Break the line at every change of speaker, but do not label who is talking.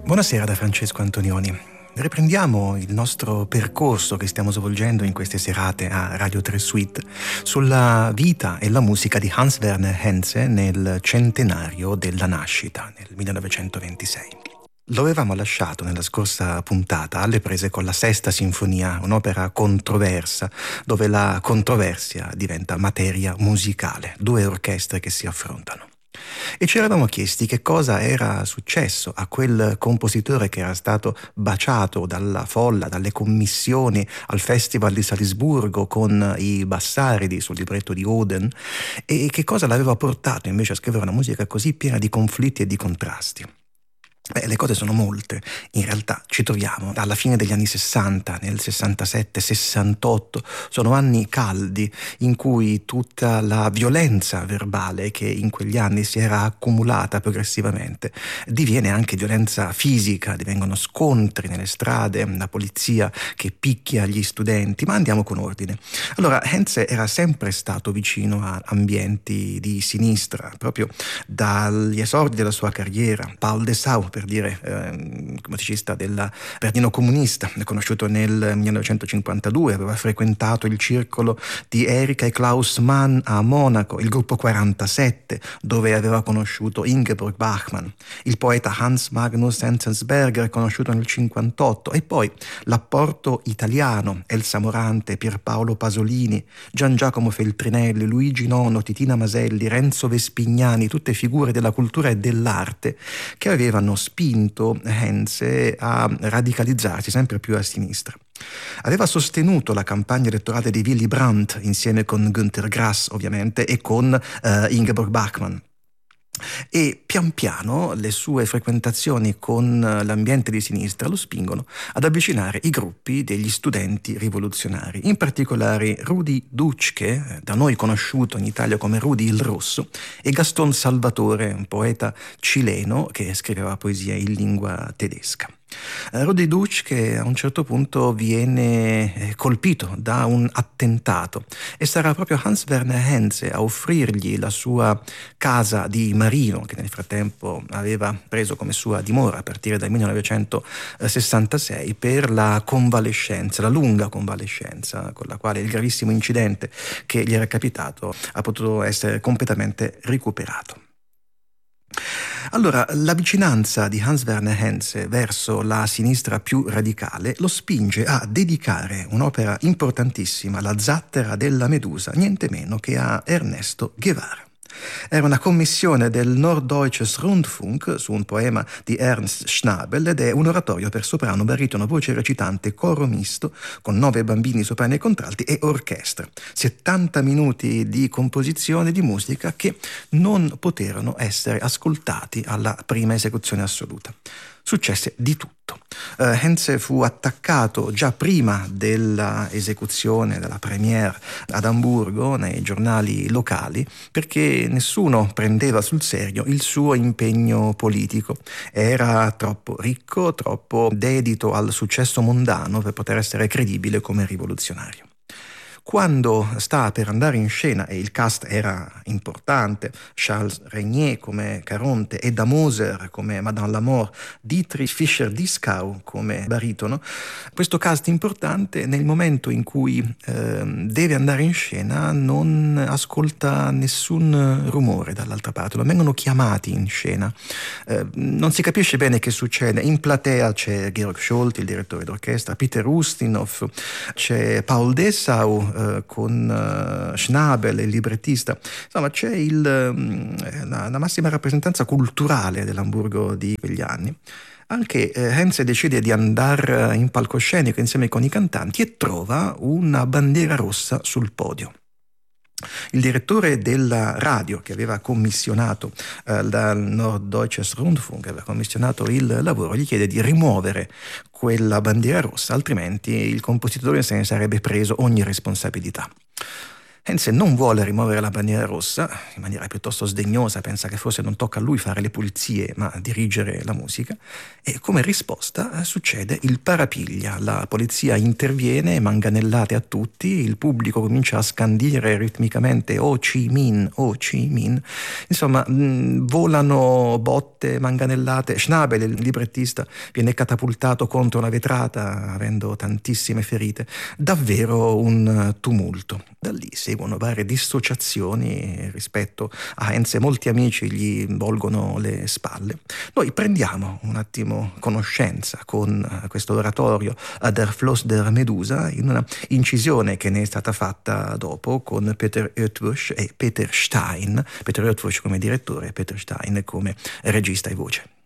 Buonasera da Francesco Antonioni. Riprendiamo il nostro percorso che stiamo svolgendo in queste serate a Radio 3 Suite sulla vita e la musica di Hans Werner Henze nel centenario della nascita, nel 1926. Lo avevamo lasciato nella scorsa puntata alle prese con la Sesta Sinfonia, un'opera controversa, dove la controversia diventa materia musicale, due orchestre che si affrontano. E ci eravamo chiesti che cosa era successo a quel compositore che era stato baciato dalla folla, dalle commissioni al Festival di Salisburgo con i Bassaridi sul libretto di Oden, e che cosa l'aveva portato invece a scrivere una musica così piena di conflitti e di contrasti. Le cose sono molte. In realtà ci troviamo alla fine degli anni 60, nel 67-68, sono anni caldi in cui tutta la violenza verbale che in quegli anni si era accumulata progressivamente diviene anche violenza fisica, divengono scontri nelle strade, la polizia che picchia gli studenti, ma andiamo con ordine. Allora, Henze era sempre stato vicino a ambienti di sinistra, proprio dagli esordi della sua carriera. Paul Dessau, per dire, musicista del Partito Comunista, conosciuto nel 1952, aveva frequentato il circolo di Erika e Klaus Mann a Monaco, il gruppo 47, dove aveva conosciuto Ingeborg Bachmann, il poeta Hans Magnus Enzensberger, conosciuto nel 58, e poi l'apporto italiano, Elsa Morante, Pierpaolo Pasolini, Gian Giacomo Feltrinelli, Luigi Nono, Titina Maselli, Renzo Vespignani, tutte figure della cultura e dell'arte che avevano spinto Henze a radicalizzarsi sempre più a sinistra. Aveva sostenuto la campagna elettorale di Willy Brandt insieme con Günter Grass, ovviamente, e con Ingeborg Bachmann. E pian piano le sue frequentazioni con l'ambiente di sinistra lo spingono ad avvicinare i gruppi degli studenti rivoluzionari, in particolare Rudi Dutschke, da noi conosciuto in Italia come Rudi il Rosso, e Gaston Salvatore, un poeta cileno che scriveva poesia in lingua tedesca. Rudi Dutschke a un certo punto viene colpito da un attentato e sarà proprio Hans Werner Henze a offrirgli la sua casa di Marino, che nel frattempo aveva preso come sua dimora a partire dal 1966, per la convalescenza, la lunga convalescenza con la quale il gravissimo incidente che gli era capitato ha potuto essere completamente recuperato. Allora, la vicinanza di Hans Werner Henze verso la sinistra più radicale lo spinge a dedicare un'opera importantissima, La zattera della Medusa, niente meno che a Ernesto Guevara. Era una commissione del Norddeutsches Rundfunk su un poema di Ernst Schnabel ed è un oratorio per soprano, baritono, voce recitante, coro misto con 9 bambini soprani e contralti e orchestra. 70 minuti di composizione di musica che non poterono essere ascoltati alla prima esecuzione assoluta. Successe di tutto. Henze fu attaccato già prima della esecuzione, della premiere ad Amburgo, nei giornali locali, perché nessuno prendeva sul serio il suo impegno politico. Era troppo ricco, troppo dedito al successo mondano per poter essere credibile come rivoluzionario. Quando sta per andare in scena, e il cast era importante, Charles Regnier come Caronte, Edda Moser come Madame Lamort, Dietrich Fischer-Dieskau come baritono, questo cast importante nel momento in cui deve andare in scena non ascolta nessun rumore dall'altra parte, non vengono chiamati in scena, non si capisce bene che succede. In platea c'è Georg Scholti, il direttore d'orchestra, Peter Ustinov, c'è Paul Dessau con Schnabel, il librettista. Insomma, c'è la massima rappresentanza culturale dell'Amburgo di quegli anni. Anche Henze decide di andare in palcoscenico insieme con i cantanti e trova una bandiera rossa sul podio. Il direttore della radio che aveva commissionato dal Norddeutsches Rundfunk, aveva commissionato il lavoro, gli chiede di rimuovere quella bandiera rossa, altrimenti il compositore se ne sarebbe preso ogni responsabilità. Heinze non vuole rimuovere la bandiera rossa, in maniera piuttosto sdegnosa, pensa che forse non tocca a lui fare le pulizie ma dirigere la musica, e come risposta succede il parapiglia. La polizia interviene, manganellate a tutti, il pubblico comincia a scandire ritmicamente Ho Chi Minh, Ho Chi Minh. Insomma, volano botte, manganellate. Schnabel, il librettista, viene catapultato contro una vetrata avendo tantissime ferite. Davvero un tumulto. Da lì seguono varie dissociazioni rispetto a Heinze. Molti amici gli volgono le spalle. Noi prendiamo un attimo conoscenza con questo oratorio Der Floss der Medusa in una incisione che ne è stata fatta dopo con Peter Eötvös e Peter Stein. Peter Eötvös come direttore e Peter Stein come regista e voce.